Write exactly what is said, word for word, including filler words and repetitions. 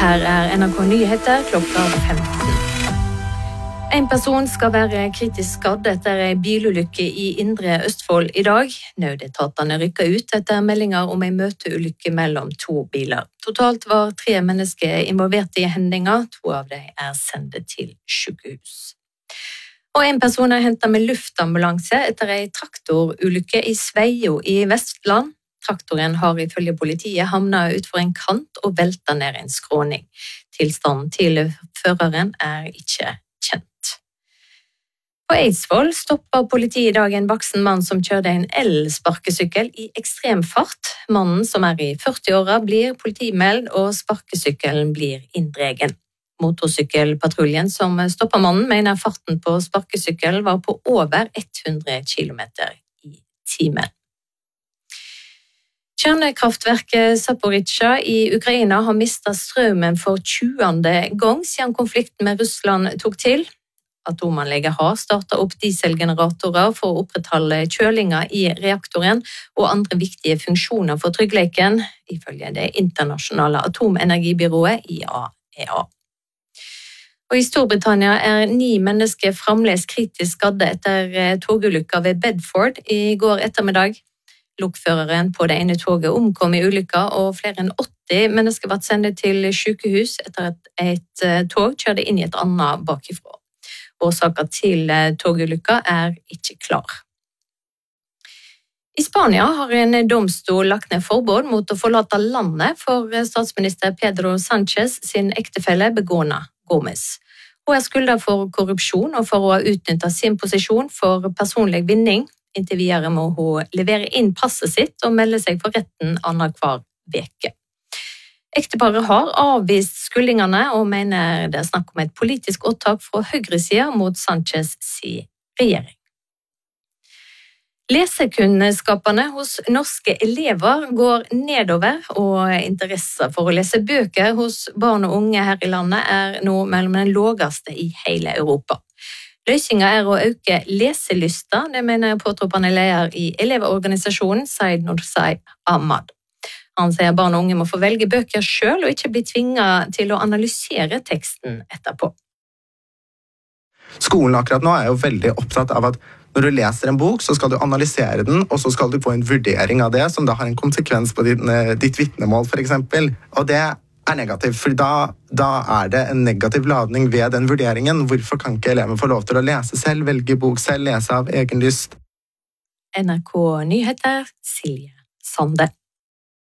Her er N R K Nyheter klokka femten. En person skal være kritisk skadd etter en bilulykke i Indre Østfold i dag. Nødetatene rykker ut etter meldinger om en møteulykke mellom to biler. Totalt var tre mennesker involvert i hendinga. To av dem er sendt til sykehus. Og en person er hentet med luftambulanse etter en traktorulykke i Sveio i Vestland. Traktoren har ifølge politiet havnet ut for en kant og veltet ned en skråning. Tilstanden til føreren er ikke kjent. På Eidsvoll stoppet politiet i dag en voksen mann som kjørte en el-sparkesykkel i ekstrem fart. Mannen, som er i førti-åra, blir politimeldt og sparkesykkelen blir inndregen. Motorsykkelpatruljen som stoppet mannen mener farten på sparkesykkelen var på over hundre kilometer i timen. Kjernekraftverket Zaporizjzja i Ukraina har mistet strømmen for tjuende gang siden konflikten med Russland tok til. Atomanlegget har startet opp dieselgeneratorer for å opprettholde kjølinga i reaktoren og andre viktige funksjoner for tryggheten, ifølge det internasjonale atomenergibyrået I A E A. Og I Storbritannia er ni mennesker fremdeles kritisk skadde etter togulykka ved Bedford I går ettermiddag. Lokføreren på det ene toget omkom I ulykka, og flere enn åtti mennesker ble sendt til sykehus etter at et tog kjørte inn I et annet bakifra. Årsaken til togulykka er ikke klar. I Spania har en domstol lagt ned forbud mot å forlate landet for statsminister Pedro Sánchez sin ektefelle Begona Gómez. Hun er skyldet for korrupsjon og for å ha utnyttet sin posisjon for personlig vinning. Inntil videre må hun levere inn passet sitt og melde seg for retten annenhver veke. Ekteparet har avvist skyldningene og mener det er snakk om et politisk åtak fra høyresiden mot Sánchez sin regjering. Lesekunnskapene hos norske elever går nedover, og interessen for å lese bøker hos barn og unge her I landet er nå mellom den laveste I hele Europa. Løsningen er å øke leselysta, det mener påtroppende leder I elevorganisasjonen Said Nursai Ahmad. Han sier barn og unge må få velge bøker selv og ikke bli tvinget til å analysere teksten etterpå. Skolen akkurat nå er jo veldig opptatt av at når du leser en bok, så skal du analysere den, og så skal du få en vurdering av det, som da har en konsekvens på ditt, ditt vitnemål, for eksempel. Og det er negativt, for da, da er det en negativ ladning ved den vurderingen. Hvorfor kan ikke elever få lov til å lese selv, velge bok selv, lese av egen lyst? N R K Nyheter, Silje Sande.